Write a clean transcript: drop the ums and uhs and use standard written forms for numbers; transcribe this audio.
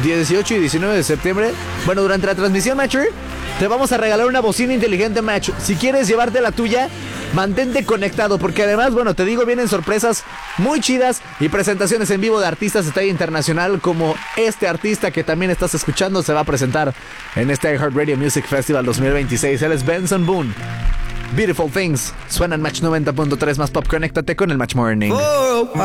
18 y 19 de septiembre. Bueno, durante la transmisión, Matcher, te vamos a regalar una bocina inteligente, Match. Si quieres llevarte la tuya, mantente conectado, porque además, bueno, te digo, vienen sorpresas muy chidas y presentaciones en vivo de artistas de talla internacional, como este artista que también estás escuchando se va a presentar en este iHeartRadio Music Festival 2026. Él es Benson Boone. Beautiful Things. Suena en Match 90.3 más pop. Conéctate con el Match Morning.